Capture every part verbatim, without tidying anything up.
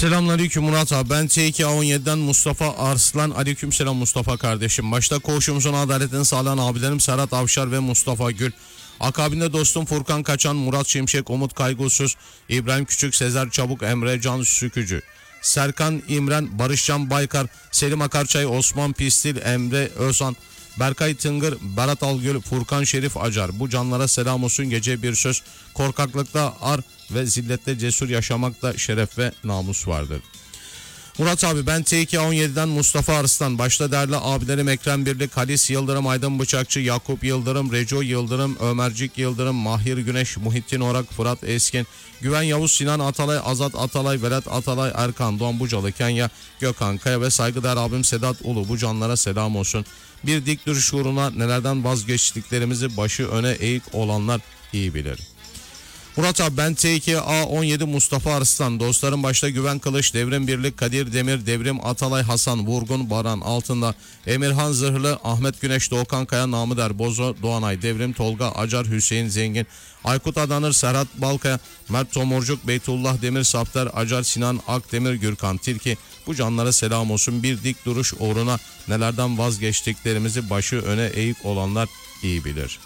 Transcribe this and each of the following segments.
Selamünaleyküm Murat abi. Ben T iki A on yedi'den Mustafa Arslan. Aleykümselam Mustafa kardeşim. Başta koğuşumuzun adaletini sağlayan abilerim Serhat Avşar ve Mustafa Gül. Akabinde dostum Furkan Kaçan, Murat Şimşek, Umut Kaygusuz, İbrahim Küçük, Sezer Çabuk, Emre Can Sükücü, Serkan İmren, Barışcan Baykar, Selim Akarçay, Osman Pistil, Emre Özan, Berkay Tıngır, Berat Algül, Furkan Şerif Acar. Bu canlara selam olsun. Gece bir söz. Korkaklıkta ar ve zillette cesur yaşamakta şeref ve namus vardır. Murat abi, ben T iki A on yedi'den Mustafa Arslan. Başta değerli abilerim Ekrem Birlik, Halis Yıldırım, Aydın Bıçakçı, Yakup Yıldırım, Reco Yıldırım, Ömercik Yıldırım, Mahir Güneş, Muhittin Orak, Fırat Eskin, Güven Yavuz, Sinan Atalay, Azat Atalay, Velat Atalay, Erkan Doğan Bucalı, Kenya, Gökhan Kaya ve saygıdeğer abim Sedat Ulu. Bu canlara selam olsun. Bir dik duruş uğruna nelerden vazgeçtiklerimizi başı öne eğik olanlar iyi bilir. Murat abi, ben T iki A on yedi Mustafa Arslan. Dostlarım başta Güven Kılıç, Devrim Birlik, Kadir Demir, Devrim Atalay, Hasan Vurgun, Baran Altında, Emirhan Zırhlı, Ahmet Güneş, Doğukan Kaya, Namıder Bozo, Doğanay, Devrim Tolga, Acar, Hüseyin Zengin, Aykut Adanır, Serhat Balkaya, Mert Tomurcuk, Beytullah Demir, Sapter Acar, Sinan Akdemir, Gürkan Tilki. Bu canlara selam olsun. Bir dik duruş uğruna nelerden vazgeçtiklerimizi başı öne eğik olanlar iyi bilir.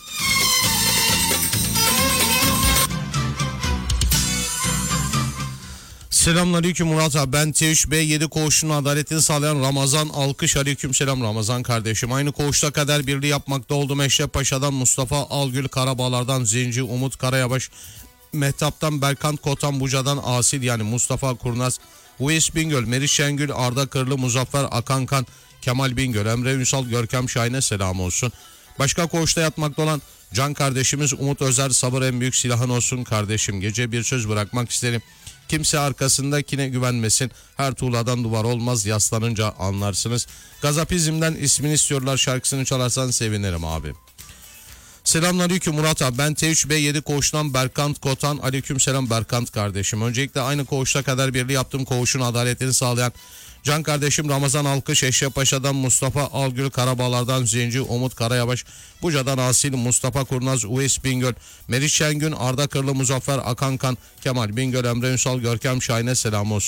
Selamünaleyküm Murat abi. Ben T üç B yedi koğuşunun adaletini sağlayan Ramazan Alkış. Aleykümselam Ramazan kardeşim. Aynı koğuşta kader birliği yapmakta oldum. Eşref Paşa'dan Mustafa Algül, Karabağlar'dan Zenci, Umut Karayabaş, Mehtap'tan Berkant Kotan, Buca'dan Asil yani Mustafa Kurnaz, Uys Bingöl, Meriç Şengül, Arda Kırlı, Muzaffer Akankan, Kemal Bingöl, Emre Ünsal, Görkem Şahin'e selam olsun. Başka koğuşta yatmakta olan can kardeşimiz Umut Özer, sabır en büyük silahın olsun kardeşim. Gece bir söz bırakmak isterim. Kimse arkasındakine güvenmesin. Her tuğladan duvar olmaz, yaslanınca anlarsınız. Gazapizm'den ismini istiyorlar şarkısını çalarsan sevinirim abi. Selamünaleyküm Murat abi. Ben T üç B yedi koğuştan Berkant Kotan. Aleykümselam Berkant kardeşim. Öncelikle aynı koğuşta kadar birliği yaptığım koğuşun adaletini sağlayan can kardeşim Ramazan Alkış, Eşref Paşa'dan Mustafa Algül, Karabağlar'dan Zenci, Umut Karayabaş, Buca'dan Asil, Mustafa Kurnaz, Uys Bingöl, Meriç Şengün, Arda Kırlı, Muzaffer Akankan, Kemal Bingöl, Emre Ünsal, Görkem Şahin'e selam olsun.